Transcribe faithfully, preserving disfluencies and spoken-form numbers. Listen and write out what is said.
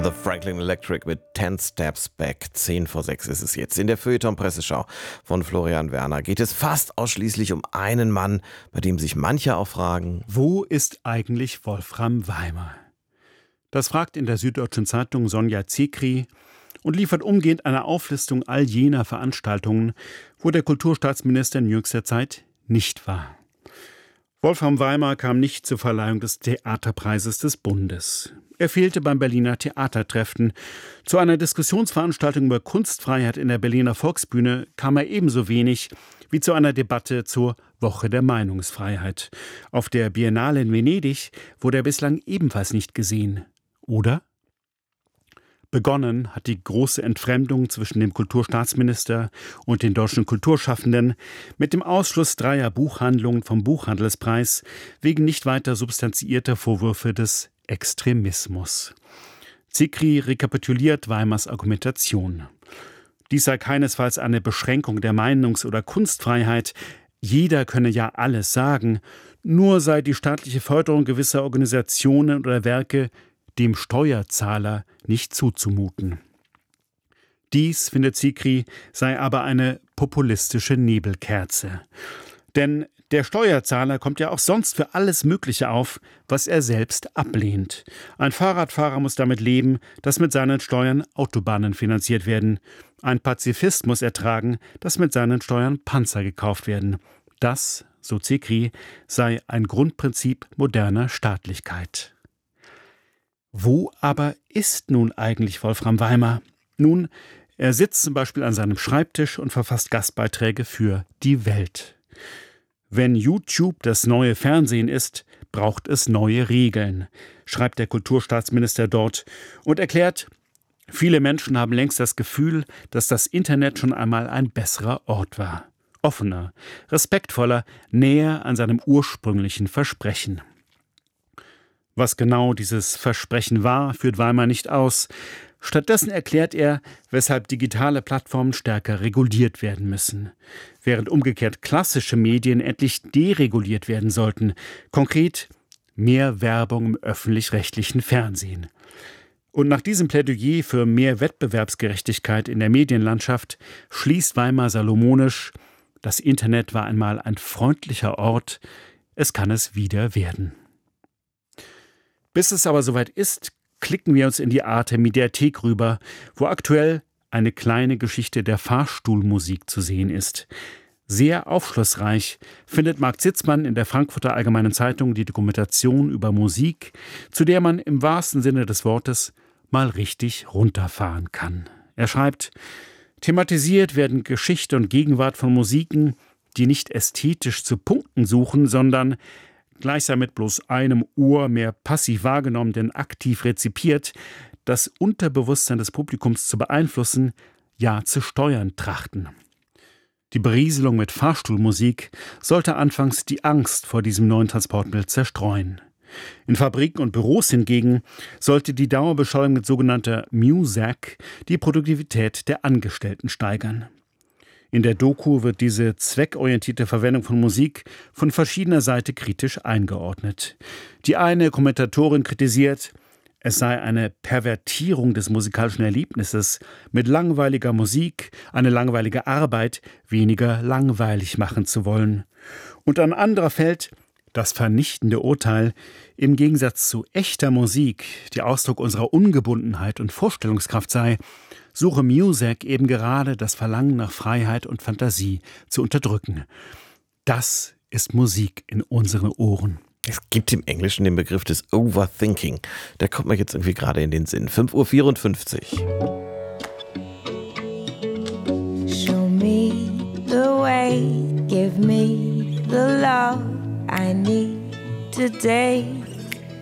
The Franklin Electric mit Ten Steps Back. Zehn vor sechs ist es jetzt. In der Feuilleton-Presseschau von Florian Werner geht es fast ausschließlich um einen Mann, bei dem sich manche auch fragen: Wo ist eigentlich Wolfram Weimer? Das fragt in der Süddeutschen Zeitung Sonja Zekri und liefert umgehend eine Auflistung all jener Veranstaltungen, wo der Kulturstaatsminister in jüngster Zeit nicht war. Wolfram Weimer kam nicht zur Verleihung des Theaterpreises des Bundes. Er fehlte beim Berliner Theatertreffen. Zu einer Diskussionsveranstaltung über Kunstfreiheit in der Berliner Volksbühne kam er ebenso wenig wie zu einer Debatte zur Woche der Meinungsfreiheit. Auf der Biennale in Venedig wurde er bislang ebenfalls nicht gesehen. Oder? Begonnen hat die große Entfremdung zwischen dem Kulturstaatsminister und den deutschen Kulturschaffenden mit dem Ausschluss dreier Buchhandlungen vom Buchhandelspreis wegen nicht weiter substanziierter Vorwürfe des Extremismus. Zekri rekapituliert Weimars Argumentation. Dies sei keinesfalls eine Beschränkung der Meinungs- oder Kunstfreiheit. Jeder könne ja alles sagen. Nur sei die staatliche Förderung gewisser Organisationen oder Werke dem Steuerzahler nicht zuzumuten. Dies, findet Zekri, sei aber eine populistische Nebelkerze. Denn der Steuerzahler kommt ja auch sonst für alles Mögliche auf, was er selbst ablehnt. Ein Fahrradfahrer muss damit leben, dass mit seinen Steuern Autobahnen finanziert werden. Ein Pazifist muss ertragen, dass mit seinen Steuern Panzer gekauft werden. Das, so Zekri, sei ein Grundprinzip moderner Staatlichkeit. Wo aber ist nun eigentlich Wolfram Weimer? Nun, er sitzt zum Beispiel an seinem Schreibtisch und verfasst Gastbeiträge für Die Welt. Wenn YouTube das neue Fernsehen ist, braucht es neue Regeln, schreibt der Kulturstaatsminister dort und erklärt, viele Menschen haben längst das Gefühl, dass das Internet schon einmal ein besserer Ort war. Offener, respektvoller, näher an seinem ursprünglichen Versprechen. Was genau dieses Versprechen war, führt Weimer nicht aus. Stattdessen erklärt er, weshalb digitale Plattformen stärker reguliert werden müssen, während umgekehrt klassische Medien endlich dereguliert werden sollten. Konkret mehr Werbung im öffentlich-rechtlichen Fernsehen. Und nach diesem Plädoyer für mehr Wettbewerbsgerechtigkeit in der Medienlandschaft schließt Weimer salomonisch: Das Internet war einmal ein freundlicher Ort, es kann es wieder werden. Bis es aber soweit ist, klicken wir uns in die Arte-Mediathek rüber, wo aktuell eine kleine Geschichte der Fahrstuhlmusik zu sehen ist. Sehr aufschlussreich findet Marc Zitzmann in der Frankfurter Allgemeinen Zeitung die Dokumentation über Musik, zu der man im wahrsten Sinne des Wortes mal richtig runterfahren kann. Er schreibt: Thematisiert werden Geschichte und Gegenwart von Musiken, die nicht ästhetisch zu punkten suchen, sondern gleichsam mit bloß einem Ohr mehr passiv wahrgenommen denn aktiv rezipiert, das Unterbewusstsein des Publikums zu beeinflussen, ja zu steuern trachten. Die Berieselung mit Fahrstuhlmusik sollte anfangs die Angst vor diesem neuen Transportmittel zerstreuen. In Fabriken und Büros hingegen sollte die Dauerbeschallung mit sogenannter Muzak die Produktivität der Angestellten steigern. In der Doku wird diese zweckorientierte Verwendung von Musik von verschiedener Seite kritisch eingeordnet. Die eine Kommentatorin kritisiert, es sei eine Pervertierung des musikalischen Erlebnisses, mit langweiliger Musik eine langweilige Arbeit weniger langweilig machen zu wollen. Und an anderer fällt das vernichtende Urteil: Im Gegensatz zu echter Musik, die Ausdruck unserer Ungebundenheit und Vorstellungskraft sei, suche Muzak eben gerade das Verlangen nach Freiheit und Fantasie zu unterdrücken. Das ist Musik in unseren Ohren. Es gibt im Englischen den Begriff des Overthinking. Der kommt mir jetzt irgendwie gerade in den Sinn. fünf Uhr vierundfünfzig. Show me the way, give me the love I need today.